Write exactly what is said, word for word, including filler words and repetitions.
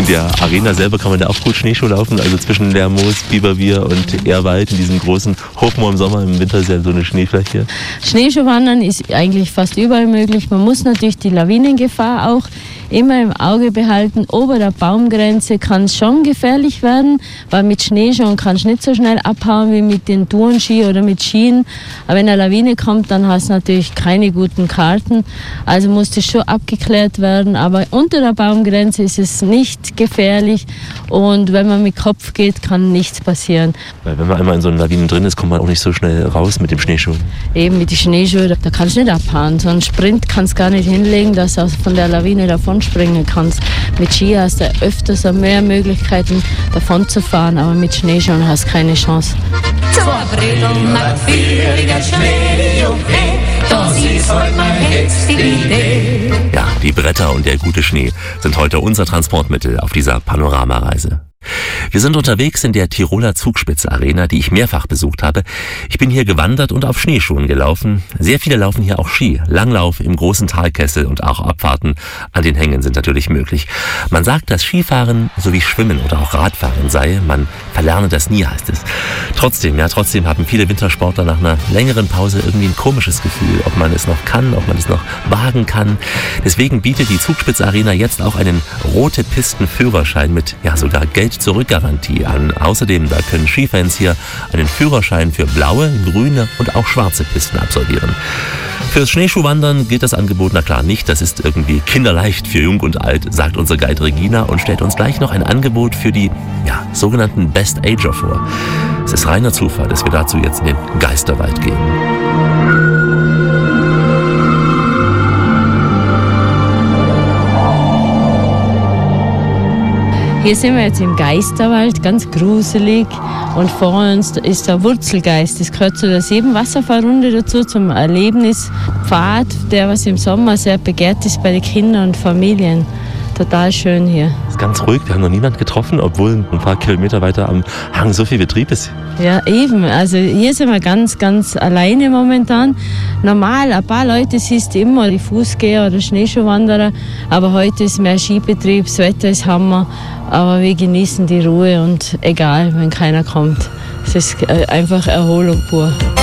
In der Arena selber kann man da auch gut Schneeschuh laufen, also zwischen Lermoos, Biberwier und Ehrwald in diesem großen Hochmoor im Sommer, im Winter ist ja so eine Schneefläche. Schneeschuhwandern ist eigentlich fast überall möglich. Man muss natürlich die Lawinengefahr auch immer im Auge behalten. Ober der Baumgrenze kann es schon gefährlich werden, weil mit Schneeschuhen kannst du nicht so schnell abhauen wie mit den Tourenski oder mit Skien. Aber wenn eine Lawine kommt, dann hast du natürlich keine guten Karten. Also muss das schon abgeklärt werden. Aber unter der Baumgrenze ist es nicht gefährlich. Und wenn man mit Kopf geht, kann nichts passieren. Weil wenn man einmal in so einer Lawine drin ist, kommt man auch nicht so schnell raus mit dem Schneeschuh. Eben mit den Schneeschuhen, da kannst du nicht abhauen. So einen Sprint kannst du gar nicht hinlegen, dass du von der Lawine davon springen kannst. Mit Ski hast du öfters mehr Möglichkeiten davon zu fahren, aber mit Schneeschuhen hast du keine Chance. Ja, die Bretter und der gute Schnee sind heute unser Transportmittel auf dieser Panoramareise. Wir sind unterwegs in der Tiroler Zugspitze-Arena, die ich mehrfach besucht habe. Ich bin hier gewandert und auf Schneeschuhen gelaufen. Sehr viele laufen hier auch Ski. Langlauf im großen Talkessel und auch Abfahrten an den Hängen sind natürlich möglich. Man sagt, dass Skifahren sowie Schwimmen oder auch Radfahren sei. Man verlerne das nie, heißt es. Trotzdem, ja, trotzdem haben viele Wintersportler nach einer längeren Pause irgendwie ein komisches Gefühl, ob man es noch kann, ob man es noch wagen kann. Deswegen bietet die Zugspitze-Arena jetzt auch einen rote Pisten-Führerschein mit, ja, sogar Geld Zurückgarantie an. Außerdem, da können Skifans hier einen Führerschein für blaue, grüne und auch schwarze Pisten absolvieren. Fürs Schneeschuhwandern gilt das Angebot, na klar, nicht. Das ist irgendwie kinderleicht für Jung und Alt, sagt unsere Guide Regina und stellt uns gleich noch ein Angebot für die, ja, sogenannten Best Ager vor. Es ist reiner Zufall, dass wir dazu jetzt in den Geisterwald gehen. Hier sind wir jetzt im Geisterwald, ganz gruselig. Und vor uns ist der Wurzelgeist. Das gehört zu der Sieben-Wasserfall-Runde dazu, zum Erlebnispfad, der was im Sommer sehr begehrt ist bei den Kindern und Familien. Total schön hier. Es ist ganz ruhig, wir haben noch niemanden getroffen, obwohl ein paar Kilometer weiter am Hang so viel Betrieb ist. Ja, eben. Also hier sind wir ganz, ganz alleine momentan. Normal, ein paar Leute siehst du immer, die Fußgänger oder Schneeschuhwanderer. Aber heute ist mehr Skibetrieb, das Wetter ist Hammer. Aber wir genießen die Ruhe und egal, wenn keiner kommt. Es ist einfach Erholung pur.